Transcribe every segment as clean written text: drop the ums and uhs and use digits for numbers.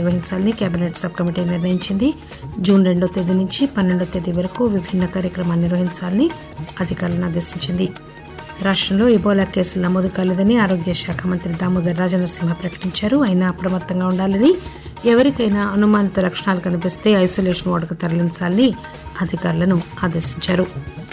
నిర్వహించాలని cabinet sub committee నిర్ణయించింది. June 2వ తేదీ నుంచి 12వ తేదీ వరకు విభిన్న కార్యక్రమాలు నిర్వహించాలని అధికారులను ఆదేశించింది. రాష్టంలో ఇబోలా కేసులు నమోదు కాలేదని ఆరోగ్య శాఖ మంత్రి దామోదర్ రాజనరసింహ ప్రకటించారు. అయినా అప్రమత్తంగా ఉండాలని, ఎవరికైనా అనుమానిత లక్షణాలు కనిపిస్తే ఐసోలేషన్ వార్డుకు తరలించాలని అధికారులను ఆదేశించారు.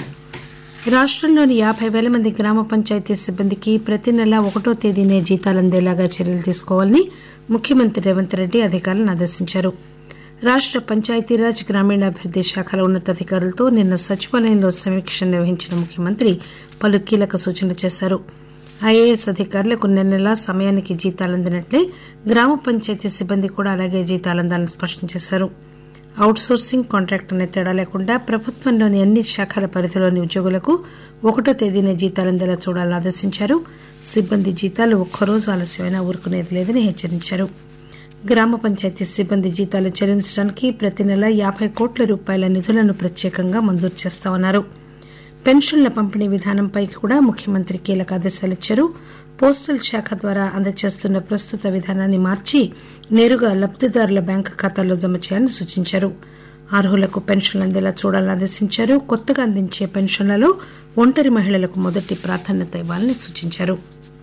రాష్టంలోని 50,000 మంది గ్రామ పంచాయతీ సిబ్బందికి ప్రతి నెల 1వ తేదీనే జీతాలందేలాగా చర్యలు తీసుకోవాలని ముఖ్యమంత్రి రేవంత్ రెడ్డి అధికారులను ఆదేశించారు. రాష్ట పంచాయతీరాజ్ గ్రామీణాభివృద్ది శాఖల ఉన్నతాధికారులతో నిన్న సచివాలయంలో సమీక్ష నిర్వహించిన ముఖ్యమంత్రి పలు కీలక సూచనలు చేశారు. ఐఏఎస్ అధికారులకు నెలనెలా సమయానికి జీతాలందినట్లే గ్రామ పంచాయతీ సిబ్బంది కూడా అలాగే జీతాలందాలని స్పష్టం చేశారు. అవుట్ సోర్సింగ్, కాంట్రాక్ట్ అనే తేడా లేకుండా ప్రభుత్వంలోని అన్ని శాఖల పరిధిలోని ఉద్యోగులకు 1వ తేదీనే జీతాలందేలా చూడాలని ఆదేశించారు. సిబ్బంది జీతాలు ఒక్కరోజు ఆలస్యమైనా ఊరుకునేది లేదని హెచ్చరించారు. గ్రామ పంచాయతీ సిబ్బంది జీతాలు చెల్లించడానికి ప్రతి నెల 50 కోట్ల రూపాయల నిధులను ప్రత్యేకంగా మంజూరు చేస్తామన్నారు. పెన్షన్ల పంపిణీ విధానంపై కూడా ముఖ్యమంత్రి కీలక ఆదేశాలిచ్చారు. పోస్టల్ శాఖ ద్వారా అందజేస్తున్న ప్రస్తుత విధానాన్ని మార్చి నేరుగా లబ్దిదారుల బ్యాంకు ఖాతాల్లో జమ చేయాలని సూచించారు. అర్హులకు పెన్షన్లు అందేలా చూడాలని ఆదేశించారు. కొత్తగా అందించే పెన్షన్లలో ఒంటరి మహిళలకు మొదటి ప్రాధాన్యత ఇవ్వాలని సూచించారు.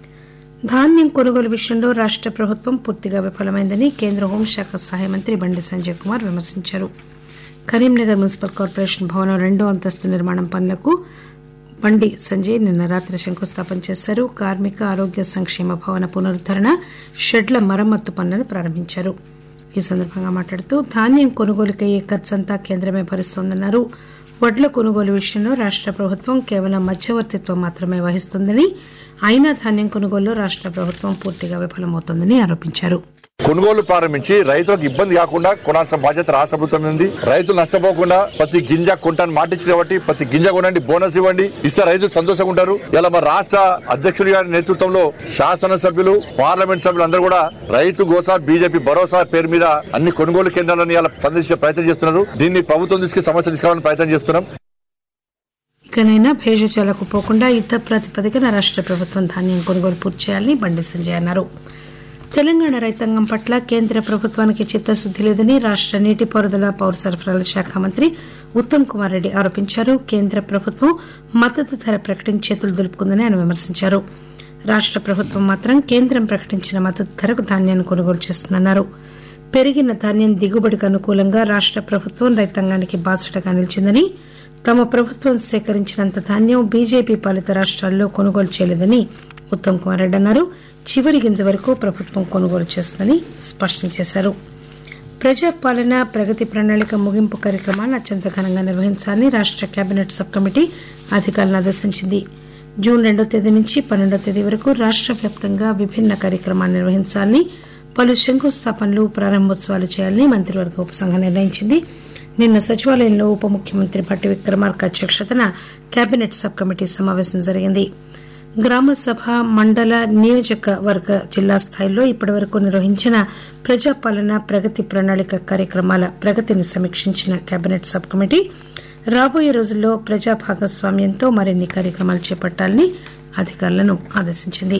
ధాన్యం కొనుగోలు విషయంలో రాష్ట ప్రభుత్వం పూర్తిగా విఫలమైందని కేంద్ర హోంశాఖ సహాయ మంత్రి బండి సంజయ్ కుమార్ విమర్శించారు. కరీంనగర్ మున్సిపల్ కార్పొరేషన్ భవనం 2వ అంతస్తు నిర్మాణం పనులకు బండి సంజయ్ నిన్న రాత్రి శంకుస్థాపన చేశారు. కార్మిక ఆరోగ్య సంక్షేమ భవన పునరుద్దరణ, షెడ్ల మరమ్మత్తు పనులను ప్రారంభించారు. ఈ సందర్భంగా మాట్లాడుతూ ధాన్యం కొనుగోలుకయ్యే ఖర్చంతా కేంద్రమే భరిస్తోందన్నారు. వడ్ల కొనుగోలు విషయంలో రాష్ట ప్రభుత్వం కేవలం మధ్యవర్తిత్వం మాత్రమే వహిస్తోందని, అయినా ధాన్యం కొనుగోలులో రాష్ట ప్రభుత్వం పూర్తిగా విఫలమవుతోందని ఆరోపించారు. కొనుగోలు ప్రారంభించి రైతులకు ఇబ్బంది కాకుండా కొనాల్సిన బాధ్యత రాష్ట్ర ప్రభుత్వం ఉంది. రైతులు నష్టపోకుండా ప్రతి గింజ కొంటాను మాటించి కాబట్టి ప్రతి గింజ కొనండి, బోనస్ ఇవ్వండి, ఇస్తే రైతులు సంతోషంగా ఉంటారు. ఇలా మా రాష్ట్ర అధ్యక్షుడి గారి నేతృత్వంలో శాసనసభ్యులు, పార్లమెంట్ సభ్యులు అందరూ కూడా రైతు గోసా, బీజేపీ భరోసా పేరు మీద అన్ని కొనుగోలు కేంద్రాలను ఇలా సందర్శించే ప్రయత్నం చేస్తున్నారు. దీన్ని ప్రభుత్వం తీసుకుని సమస్య తీసుకోవాలని ప్రయత్నం చేస్తున్నాం. ఇకనైనా భేషజాలకు పోకుండా యుద్ద ప్రాతిపదికన రాష్ట ప్రభుత్వం ధాన్యం కొనుగోలు పూర్తి చేయాలని బండి సంజయ్ అన్నారు. తెలంగాణ రైతాంగం పట్ల కేంద్ర ప్రభుత్వానికి చిత్తశుద్ది లేదని రాష్ట నీటిపారుదల, పౌర సరఫరాల శాఖ మంత్రి ఉత్తమ్ కుమార్ రెడ్డి ఆరోపించారు. కేంద్ర ప్రభుత్వం మద్దతు ధర ప్రకటించి చేతులు దులుపుకుందని ఆయన విమర్శించారు. రాష్ట ప్రభుత్వం మాత్రం కేంద్రం ప్రకటించిన మద్దతు ధరకు ధాన్యాన్ని కొనుగోలు చేస్తుందన్నారు. పెరిగిన ధాన్యం దిగుబడికి అనుకూలంగా రాష్ట ప్రభుత్వం రైతాంగానికి బాసటగా నిలిచిందని, తమ ప్రభుత్వం సేకరించినంత ధాన్యం బీజేపీ పాలిత రాష్ట్రాల్లో కొనుగోలు చేయలేదని ఉత్తమ్ కుమార్ రెడ్డి అన్నారు. చివరి గింజ వరకు ప్రభుత్వం కొనుగోలు చేస్తుందని స్పష్టం చేశారు. ప్రజాపాలన ప్రగతి ప్రణాళిక ముగింపు కార్యక్రమాన్ని అత్యంత ఘనంగా నిర్వహించాలని రాష్ట కేబినెట్ సబ్ కమిటీ అధికారులను ఆదేశించింది. జూన్ 2వ తేదీ నుంచి 12వ తేదీ వరకు రాష్ట వ్యాప్తంగా విభిన్న కార్యక్రమాలు నిర్వహించాలని, పలు శంకుస్థాపనలు, ప్రారంభోత్సవాలు చేయాలని మంత్రివర్గ ఉపసంఘం నిర్ణయించింది. నిన్న సచివాలయంలో ఉప ముఖ్యమంత్రి భట్టి విక్రమార్క అధ్యక్షతన కేబినెట్ సబ్ కమిటీ సమావేశం జరిగింది. గ్రామ సభ, మండల, నియోజకవర్గ, జిల్లా స్థాయిలో ఇప్పటివరకు నిర్వహించిన ప్రజాపాలన ప్రగతి ప్రణాళిక కార్యక్రమాల ప్రగతిని సమీక్షించిన కేబినెట్ సబ్ కమిటీ రాబోయే రోజుల్లో ప్రజా భాగస్వామ్యంతో మరిన్ని కార్యక్రమాలు చేపట్టాలని అధికారులను ఆదేశించింది.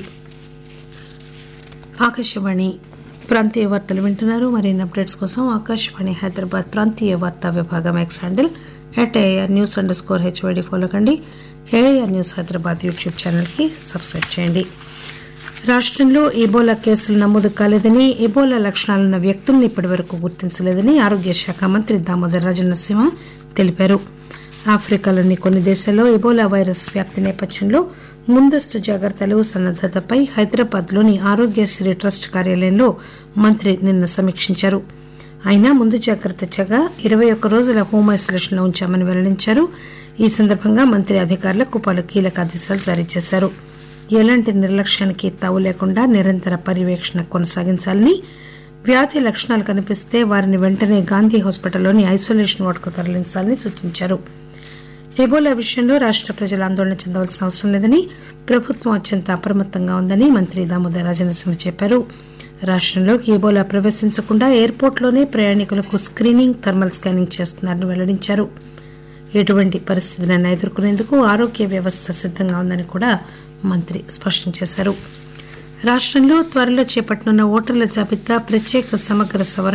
ఆకాశవాణి ప్రాంతీయ వార్తలు వింటున్నారు. మరిన్ని అప్డేట్స్ కోసం ఆకాశవాణి హైదరాబాద్ ప్రాంతీయ వార్తా విభాగం ఎక్స్ హ్యాండిల్ @AIRNews_HYD ఫాలో కండి. AIR news Hyderabad YouTube channel కి సబ్స్క్రైబ్ చేయండి. రాష్టంలో ఇబోలా కేసులు నమోదు కాలేదని, ఇబోలా లక్షణాలున్న వ్యక్తులను ఇప్పటివరకు గుర్తించలేదని ఆరోగ్య శాఖ మంత్రి దామోదర్ రాజనరసింహ తెలిపారు. ఆఫ్రికాలోని కొన్ని దేశాల్లో ఇబోలా వైరస్ వ్యాప్తి నేపథ్యంలో ముందస్తు జాగ్రత్తలు, సన్నద్దతపై హైదరాబాద్లోని ఆరోగ్యశ్రీ ట్రస్ట్ కార్యాలయంలో మంత్రి నిన్న సమీక్షించారు. అయినా ముందు జాగ్రత్త చగా 21 రోజుల హోం ఐసోలేషన్లో ఉంచామని వెల్లడించారు. ఈ సందర్భంగా మంత్రి అధికారులకు పలు కీలక ఆదేశాలు జారీ చేశారు. ఎలాంటి నిర్లక్ష్యానికి తావు లేకుండా నిరంతర పర్యవేక్షణ కొనసాగించాలని, వ్యాధి లక్షణాలు కనిపిస్తే వారిని వెంటనే గాంధీ హాస్పిటల్లోని ఐసోలేషన్ వార్డుకు తరలించాలని సూచించారు. ఎబోలా విషయంలో రాష్ట ప్రజలు ఆందోళన చెందవలసిన అవసరం లేదని, ప్రభుత్వం అత్యంత అప్రమత్తంగా ఉందని మంత్రి దామోదర్ రాజనరసింహ చెప్పారు. రాష్టంలోకి ఎబోలా ప్రవేశించకుండా ఎయిర్పోర్ట్లోనే ప్రయాణికులకు స్క్రీనింగ్, థర్మల్ స్కానింగ్ చేస్తున్నారని వెల్లడించారు. ఎటువంటి పరిస్థితులను ఎదుర్కొనేందుకు ఆరోగ్య వ్యవస్థ సిద్దంగా ఉందని కూడా మంత్రి స్పష్టం చేశారు. రాష్టంలో త్వరలో చేపట్టనున్న ఓటర్ల జాబితా ప్రత్యేక సమగ్ర సవరణ